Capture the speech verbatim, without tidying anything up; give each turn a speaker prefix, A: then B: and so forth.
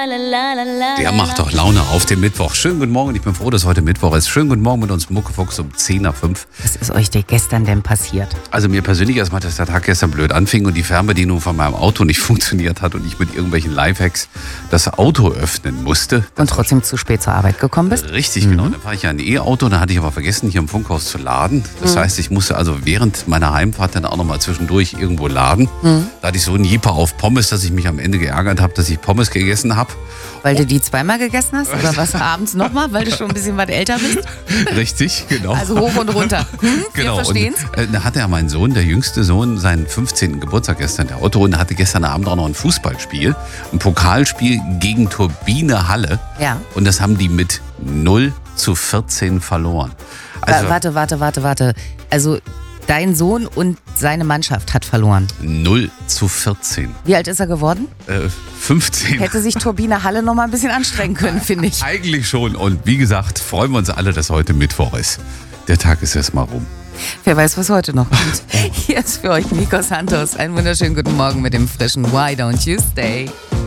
A: Der macht doch Laune auf den Mittwoch. Schönen guten Morgen, ich bin froh, dass heute Mittwoch ist. Schönen guten Morgen mit uns Muckefuchs um zehn nach fünf.
B: Was ist euch denn gestern denn passiert?
A: Also mir persönlich erstmal, dass der Tag gestern blöd anfing und die Fernbedienung von meinem Auto nicht funktioniert hat und ich mit irgendwelchen Lifehacks das Auto öffnen musste. Das
B: und trotzdem zu spät zur Arbeit gekommen bist?
A: Richtig, mhm. genau. Dann war ich ja ein E-Auto, da hatte ich aber vergessen, hier im Funkhaus zu laden. Das mhm. heißt, ich musste also während meiner Heimfahrt dann auch nochmal zwischendurch irgendwo laden. Mhm. Da hatte ich so einen Jeeper auf Pommes, dass ich mich am Ende geärgert habe, dass ich Pommes gegessen habe.
B: Weil du die zweimal gegessen hast? Oder was abends nochmal, weil du schon ein bisschen was älter bist?
A: Richtig, genau.
B: Also hoch und runter. Hm?
A: Genau.
B: Wir verstehen's.
A: Und, äh, da hatte ja mein Sohn, der jüngste Sohn, seinen fünfzehnten Geburtstag gestern der Auto und hatte gestern Abend auch noch ein Fußballspiel, ein Pokalspiel gegen Turbine Halle.
B: Ja.
A: Und das haben die mit null zu vierzehn verloren.
B: Also, warte, warte, warte, warte. Also dein Sohn und seine Mannschaft hat verloren.
A: null zu vierzehn.
B: Wie alt ist er geworden?
A: Äh, fünfzehn.
B: Hätte sich Turbine Halle noch mal ein bisschen anstrengen können, finde ich.
A: Eigentlich schon. Und wie gesagt, freuen wir uns alle, dass heute Mittwoch ist. Der Tag ist erst mal rum.
B: Wer weiß, was heute noch kommt. Hier ist für euch Nico Santos. Einen wunderschönen guten Morgen mit dem frischen Why Don't You Stay?